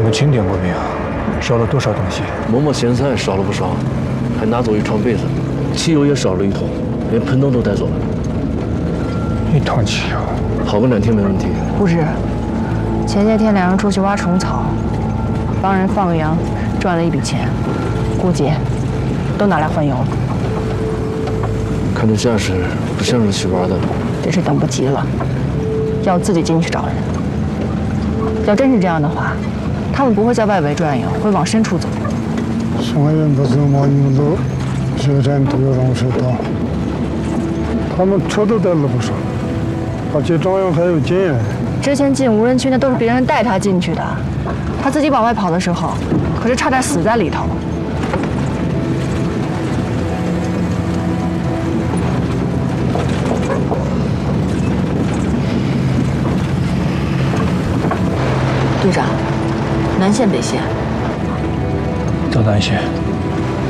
们清点过没有？少了多少东西？ 馍馍咸菜少了不少，还拿走一床被子，汽油也少了1桶，连盆灯都带走了。 1桶汽油， 跑个2天没问题。 不是，前些天2人出去挖虫草，帮人放羊，赚了一笔钱，估计都拿来换油了。 看这架势，不像是去玩的。 真是等不及了，要自己进去找人。要真是这样的话，他们不会在外围转悠，会往深处走。 宋海员不是往牛路学站都有容车道，他们车都带了不少，而且张扬还有经验。 之前进无人区那都是别人带他进去的，他自己往外跑的时候，可是差点死在里头。队长，南线北线？ 走南线。